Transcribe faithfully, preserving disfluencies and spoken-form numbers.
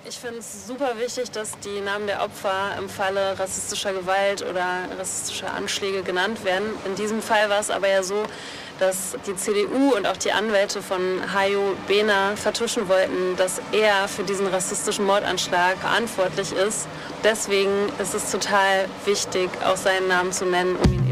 Ich finde es super wichtig, dass die Namen der Opfer im Falle rassistischer Gewalt oder rassistischer Anschläge genannt werden. In diesem Fall war es aber ja so, dass die C D U und auch die Anwälte von Hajo Behner vertuschen wollten, dass er für diesen rassistischen Mordanschlag verantwortlich ist. Deswegen ist es total wichtig, auch seinen Namen zu nennen, um ihn